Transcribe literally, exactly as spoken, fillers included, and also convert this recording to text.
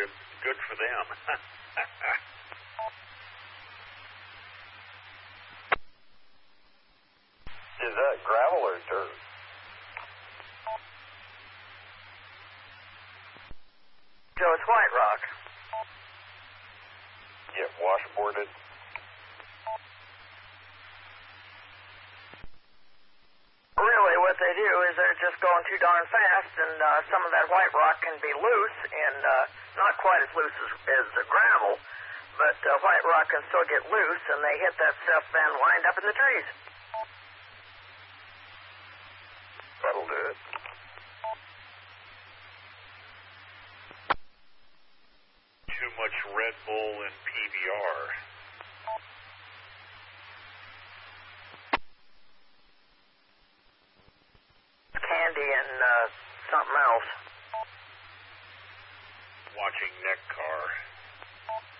good, good for them. Is that gravel or dirt? So it's white rock. Yeah, washboarded. Really, what they do is they're just going too darn fast, and uh, some of that white rock can be loose, and uh, not quite as loose as, as the gravel, but uh, white rock can still get loose, and they hit that stuff and wind up in the trees. That'll do it. Too much Red Bull and P B R.